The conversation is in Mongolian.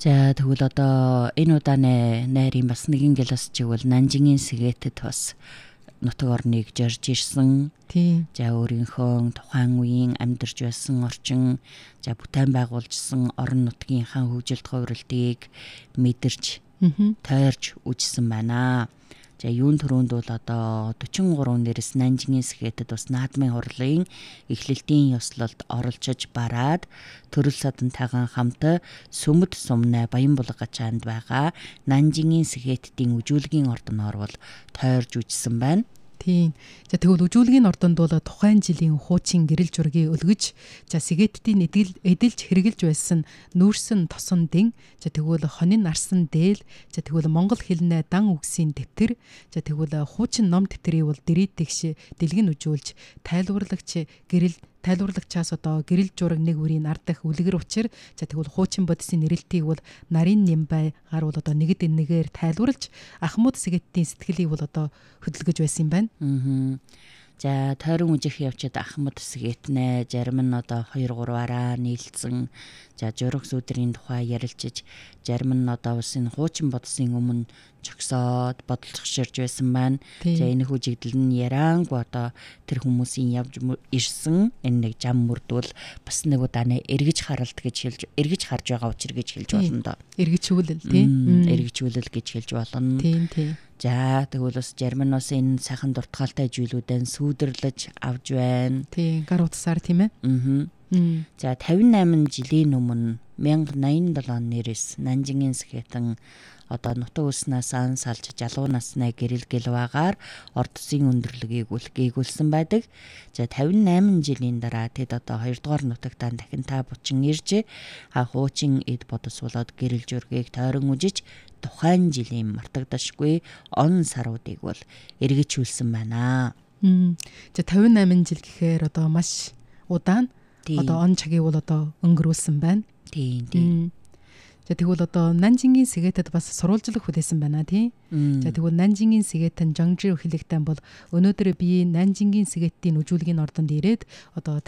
За тэгвэл одоо энэ удааны найрын бас нэгэн гэлос чигвэл Нанжингийн сэгээтэд бас нутаг орныг зорж ирсэн. Тийм. За өөрийнхөө тухайн үеийн амьдарч байсан орчин, за бүтээн байгуулжсэн орон нутгийнхаа хөгжилт хувирлтыг мэдэрч тойрч үжсэн байна. За юун төрөнд бол одоо 43 нэрс Нанжингийн сэгээтэд бас наадмын хурлын эхлэлтийн ёслолд оролцож бараад төрөл садантайхан хамт Сүмд Сумнай Баянбулга гачаанд байгаа Нанжингийн сэгээттийн үжүүлгийн ордоноор бол тойрж үжсэн байна. Тийм. За тэгвэл үжүүлгийн ордонд бол тухайн жилийн хуучин гэрэл зургийг өлгөж, за сэгээттийн эдэлж хэрэгжилж байсан нүүрсэн тосон дэн, за тэгвэл хонин нарсан дээл, за тэгвэл монгол хэлнэ дан үгсийн дэвтэр, за тэгвэл хуучин ном дэвтрийг бол дэрийдэгш дэлгэн үжүүлж тайлбарлагчаас одоо гэрэл зураг нэг үрийн ардах үлгэр учир, за тэгвэл хуучин бодисын нэрэлтийг бол нарийн нямбайгаар бол одоо нэгд нэгээр тайлбарлаж Ахмад сэгээттийн сэтгэлийг бол одоо хөдөлгөж байсан юм байна. За тойрон үжих явчид Ахмад сэгээтнэ зарим нь одоо 2-3-аараа нийлцсэн. За жураг сүдрийн тухай ярилцж, зарим нь одоо бас энэ хуучин бодисын өмнө чогсоод бодлогоширж байсан байна. За энэ хүчигдэл нь яраангүй одоо тэр хүмүүсийн явж ирсэн энэ нэг зам мөрдвөл бас нэг удааны эргэж харалт гэж эргэж харж байгаа учир гэж хэлж болно доо. Эргэжүүлэл тийм. Эргэжүүлэл гэж хэлж болно. Тийм. За тэгвэл бас зарим нь бас энэ сайхан дуртгалтай зүйлүүдэн сүйдэрлэж авж байна. Тийм, гар утсаар тийм ээ. За 58 жилийн өмнө 1087 нэрс Нанжингийн сэхэтэн одоо нутаг улснаас салж залуу насны гэрэл гэлваагаар ордсын өндөрлөгийг гээгүүлсэн байдаг. За 58 жилийн дараа тэд одоо 2 дугаар нутагтаа дахин та бучин ирж хуучин эд бодос болоод гэрэл зургийг тойрон үжиж тухайн жилийн мартагдашгүй он саруудыг бол эргэжүүлсэн байна. За 58 жил гэхээр одоо маш удаан одоо он цагийг бол одоо өнгөрүүлсэн байна. Тийм. За тэгвэл одоо Нанжингийн сэгээтэд бас сурвалжлах хүлээсэн байна тийм. За тэгвэл Нанжингийн сэгээтэн Жонжи хэлэгтэн бол өнөөдөр би Нанжингийн сэгээттийн үжүүлгийн ордонд ирээд одоо